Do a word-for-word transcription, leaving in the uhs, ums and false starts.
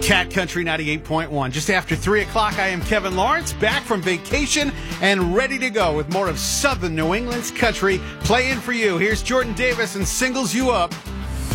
Cat Country ninety-eight point one. Just after three o'clock, I am Kevin Lawrence, back from vacation and ready to go with more of Southern New England's country playing for you. Here's Jordan Davis and Singles You Up